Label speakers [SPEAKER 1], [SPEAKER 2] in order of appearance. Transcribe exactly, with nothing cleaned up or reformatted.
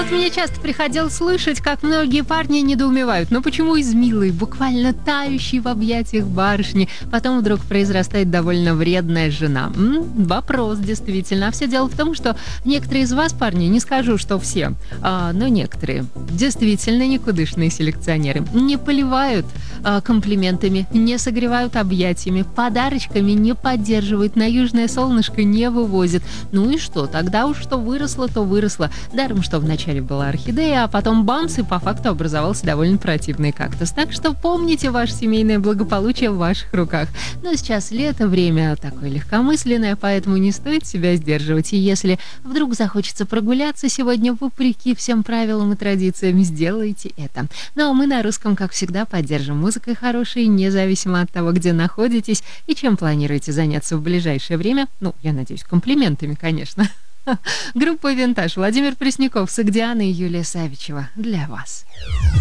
[SPEAKER 1] Вот мне часто приходилось слышать, как многие парни недоумевают, ну почему из милой, буквально тающей в объятиях барышни, потом вдруг произрастает довольно вредная жена. М-м, вопрос, действительно. А все дело в том, что некоторые из вас, парни, не скажу, что все, а, но некоторые, действительно никудышные селекционеры, не поливают а, комплиментами, не согревают объятиями, подарочками не поддерживают, на южное солнышко не вывозят. Ну и что? Тогда уж что выросло, то выросло. Даром, что вначале была орхидея, а потом бамс, и по факту образовался довольно противный кактус. Так что помните, ваше семейное благополучие в ваших руках. Но сейчас лето, время такое легкомысленное, поэтому не стоит себя сдерживать. И если вдруг захочется прогуляться сегодня вопреки всем правилам и традициям, сделайте это. Ну а мы на русском, как всегда, поддержим музыкой хорошей, независимо от того, где находитесь и чем планируете заняться в ближайшее время. Ну, я надеюсь, комплиментами, конечно. Группа «Винтаж», Владимир Пресняков, Согдиана и Юлия Савичева для вас.